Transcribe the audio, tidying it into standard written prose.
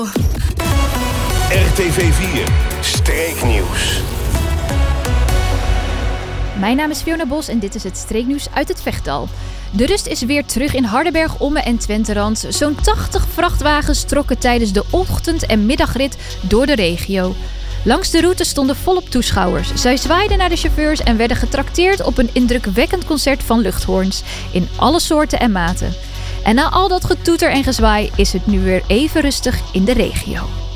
RTV 4 Streeknieuws. Mijn naam is Fiona Bos en dit is het streeknieuws uit het Vechtdal. De rust is weer terug in Hardenberg, Omme en Twenterand. Zo'n 80 vrachtwagens trokken tijdens de ochtend- en middagrit door de regio. Langs de route stonden volop toeschouwers. Zij zwaaiden naar de chauffeurs en werden getrakteerd op een indrukwekkend concert van luchthoorns. In alle soorten en maten. En na al dat getoeter en gezwaai is het nu weer even rustig in de regio.